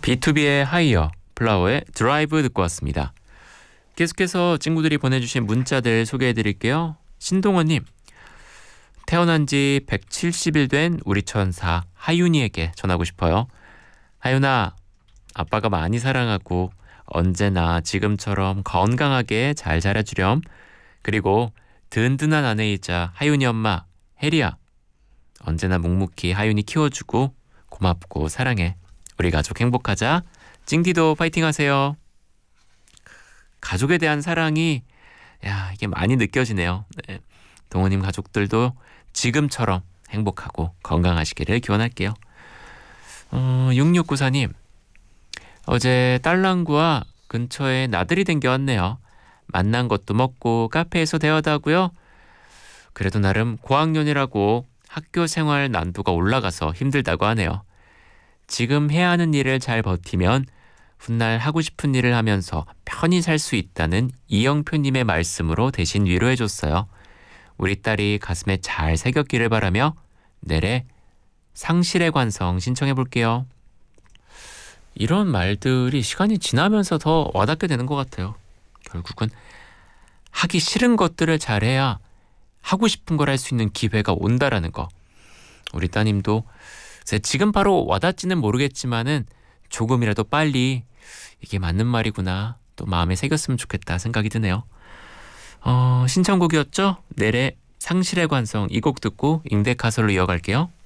B2B의 하이어, 플라워의 드라이브 듣고 왔습니다. 계속해서 친구들이 보내주신 문자들 소개해드릴게요. 신동원님, 태어난 지 170일 된 우리 천사 하윤이에게 전하고 싶어요. 하윤아, 아빠가 많이 사랑하고 언제나 지금처럼 건강하게 잘 자라주렴. 그리고 든든한 아내이자 하윤이 엄마 혜리야, 언제나 묵묵히 하윤이 키워주고 고맙고 사랑해. 우리 가족 행복하자. 찡디도 파이팅 하세요. 가족에 대한 사랑이 이게 많이 느껴지네요. 네. 동호님 가족들도 지금처럼 행복하고 건강하시기를 기원할게요. 6694님, 어제 딸랑구와 근처에 나들이 댕겨왔네요. 만난 것도 먹고 카페에서 대화하고요. 그래도 나름 고학년이라고 학교 생활 난도가 올라가서 힘들다고 하네요. 지금 해야 하는 일을 잘 버티면 훗날 하고 싶은 일을 하면서 편히 살 수 있다는 이영표님의 말씀으로 대신 위로해줬어요. 우리 딸이 가슴에 잘 새겼기를 바라며 내래 상실의 관성 신청해볼게요. 이런 말들이 시간이 지나면서 더 와닿게 되는 것 같아요. 결국은 하기 싫은 것들을 잘해야 하고 싶은 걸 할 수 있는 기회가 온다라는 거. 우리 따님도 지금 바로 와닿지는 모르겠지만은 조금이라도 빨리 이게 맞는 말이구나, 또 마음에 새겼으면 좋겠다 생각이 드네요. 신청곡이었죠? 넬의 상실의 관성, 이 곡 듣고 잉대카설로 이어갈게요.